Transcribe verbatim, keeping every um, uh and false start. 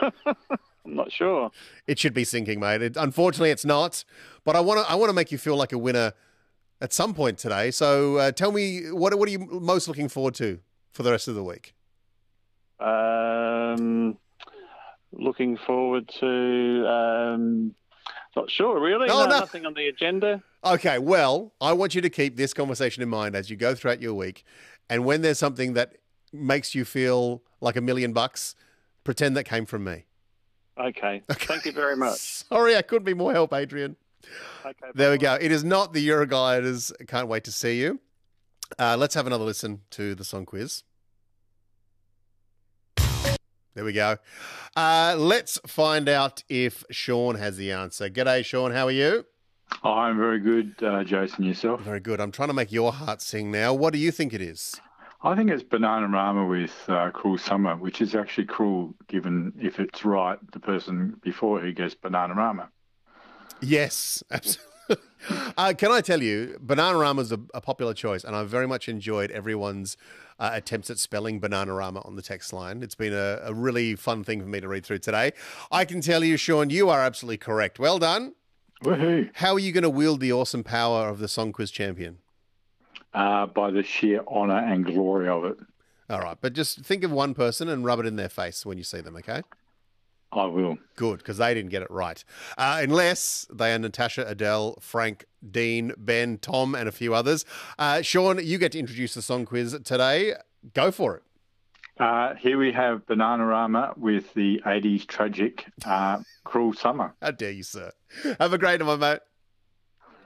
I'm not sure. It should be sinking, mate. It, unfortunately, it's not. But I want to I want to make you feel like a winner at some point today. So uh, tell me, what what are you most looking forward to for the rest of the week? Um, looking forward to. Um, not sure, really. Oh, no, no. Nothing on the agenda. Okay, well, I want you to keep this conversation in mind as you go throughout your week. And when there's something that makes you feel like a million bucks, pretend that came from me. Okay. Thank you very much. Sorry, I couldn't be more help, Adrian. Okay. There we bye-bye. go. It is not the Eurogliders. Can't wait to see you. Uh, let's have another listen to the song quiz. There we go. Uh, let's find out if Sean has the answer. G'day, Sean. How are you? Oh, I'm very good, uh, Jason. Yourself? Very good. I'm trying to make your heart sing now. What do you think it is? I think it's Bananarama with uh, Cruel Summer, which is actually cruel given if it's right, the person before who gets Bananarama. Yes, absolutely. uh, can I tell you, Bananarama is a, a popular choice, and I very much enjoyed everyone's uh, attempts at spelling Bananarama on the text line. It's been a, a really fun thing for me to read through today. I can tell you, Sean, you are absolutely correct. Well done. Woohoo. How are you going to wield the awesome power of the Song Quiz champion? Uh, by the sheer honour and glory of it. All right, but just think of one person and rub it in their face when you see them, okay? I will. Good, because they didn't get it right. Uh, unless they are Natasha, Adele, Frank, Dean, Ben, Tom, and a few others. Uh, Sean, you get to introduce the song quiz today. Go for it. Uh, here we have Bananarama with the eighties tragic uh, Cruel Summer. How dare you, sir. Have a great one, mate.